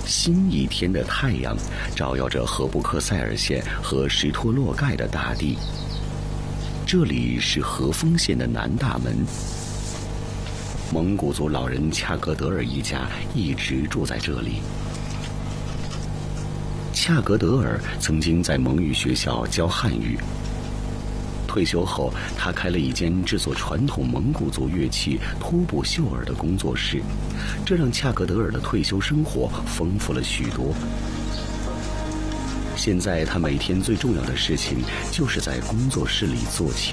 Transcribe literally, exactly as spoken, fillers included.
新一天的太阳照耀着荷布克塞尔县和什托洛盖的大地。这里是和丰县的南大门。蒙古族老人恰格德尔一家一直住在这里。恰格德尔曾经在蒙语学校教汉语。退休后，他开了一间制作传统蒙古族乐器托布秀尔的工作室，这让恰格德尔的退休生活丰富了许多。现在他每天最重要的事情就是在工作室里做琴。